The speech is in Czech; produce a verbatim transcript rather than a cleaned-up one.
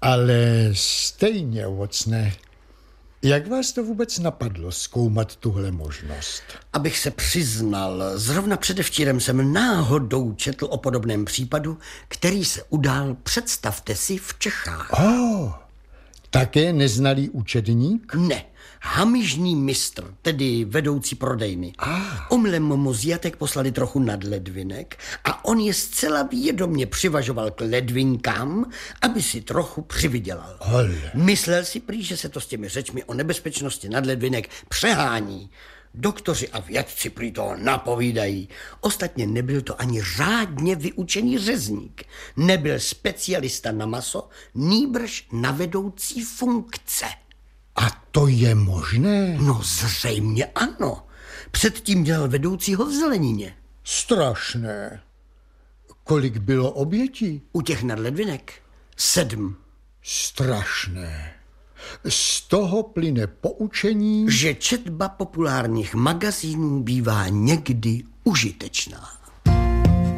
Ale stejně, Watsone, jak vás to vůbec napadlo zkoumat tuhle možnost? Abych se přiznal, zrovna předevčírem jsem náhodou četl o podobném případu, který se udál, představte si, v Čechách. Oh, také neznalý účetník? Ne, hamižný mistr, tedy vedoucí prodejny. Ah. Omylem mu z jatek poslali trochu nad ledvinek a on je zcela vědomě přivažoval k ledvinkám, aby si trochu přivydělal. Ale. Myslel si prý, že se to s těmi řečmi o nebezpečnosti nadledvinek přehání. Doktoři a vědci prý toho napovídají. Ostatně nebyl to ani řádně vyučený řezník. Nebyl specialista na maso, nýbrž na vedoucí funkce. A to je možné? No zřejmě ano. Předtím dělal vedoucího v zelenině. Strašné. Kolik bylo obětí? U těch nadledvinek sedm. Strašné. Z toho plyne poučení, Že četba populárních magazínů bývá někdy užitečná.